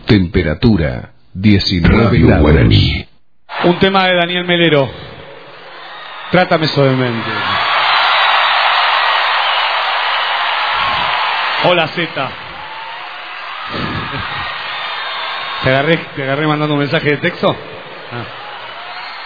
Temperatura 19 grados. Guaraní. Un tema de Daniel Melero. Trátame suavemente. Hola Z. Te agarré mandando un mensaje de texto. Ah.